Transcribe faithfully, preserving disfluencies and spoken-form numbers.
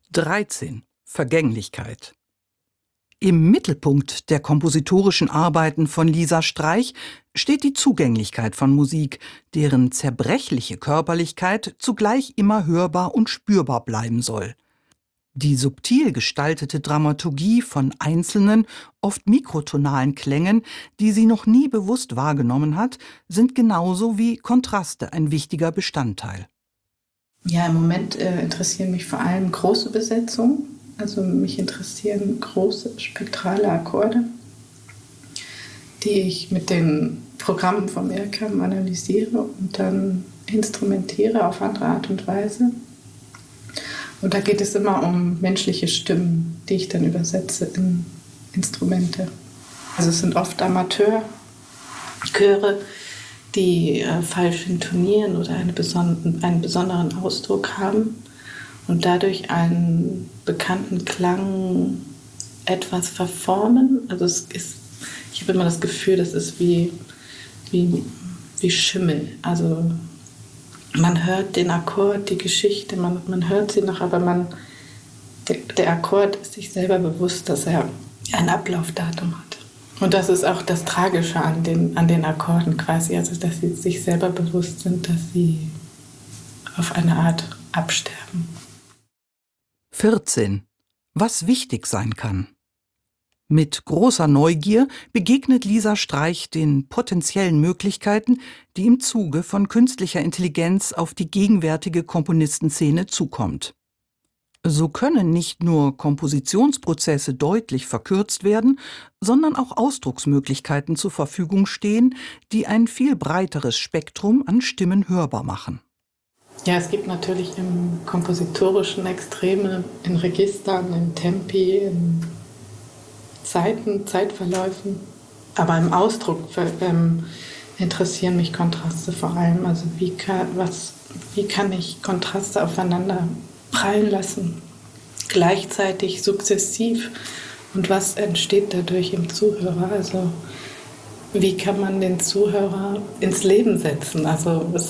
dreizehn. Vergänglichkeit. Im Mittelpunkt der kompositorischen Arbeiten von Lisa Streich steht die Zugänglichkeit von Musik, deren zerbrechliche Körperlichkeit zugleich immer hörbar und spürbar bleiben soll. Die subtil gestaltete Dramaturgie von einzelnen, oft mikrotonalen Klängen, die sie noch nie bewusst wahrgenommen hat, sind genauso wie Kontraste ein wichtiger Bestandteil. Ja, im Moment äh, interessieren mich vor allem große Besetzungen. Also mich interessieren große spektrale Akkorde, die ich mit den Programmen vom IRCAM analysiere und dann instrumentiere auf andere Art und Weise. Und da geht es immer um menschliche Stimmen, die ich dann übersetze in Instrumente. Also es sind oft Amateurchöre, die äh, falsch intonieren oder eine beson- einen besonderen Ausdruck haben und dadurch einen bekannten Klang etwas verformen. Also es ist, ich habe immer das Gefühl, das ist wie, wie, wie Schimmel. Also man hört den Akkord, die Geschichte, man, man hört sie noch, aber man, der, der Akkord ist sich selber bewusst, dass er ein Ablaufdatum hat. Und das ist auch das Tragische an den, an den Akkorden quasi, also dass sie sich selber bewusst sind, dass sie auf eine Art absterben. vierzehn. Was wichtig sein kann. Mit großer Neugier begegnet Lisa Streich den potenziellen Möglichkeiten, die im Zuge von künstlicher Intelligenz auf die gegenwärtige Komponistenszene zukommt. So können nicht nur Kompositionsprozesse deutlich verkürzt werden, sondern auch Ausdrucksmöglichkeiten zur Verfügung stehen, die ein viel breiteres Spektrum an Stimmen hörbar machen. Ja, es gibt natürlich im kompositorischen Extreme, in Registern, in Tempi, in Zeiten, Zeitverläufen. Aber im Ausdruck ähm, interessieren mich Kontraste vor allem. Also wie kann, was, wie kann ich Kontraste aufeinander prallen lassen, gleichzeitig sukzessiv, und was entsteht dadurch im Zuhörer? Also wie kann man den Zuhörer ins Leben setzen? Also es